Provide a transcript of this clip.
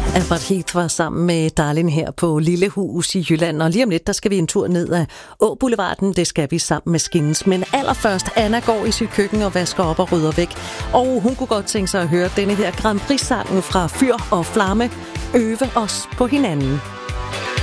Albert Heath var sammen med Darlin her på Lille Hus i Jylland, og lige om lidt, der skal vi en tur ned ad Åboulevarden. Det skal vi sammen med Skins. Men allerførst, Anna går i sit køkken og vasker op og rydder væk. Og hun kunne godt tænke sig at høre denne her Grand Prix-sangen fra Fyr og Flamme øve os på hinanden.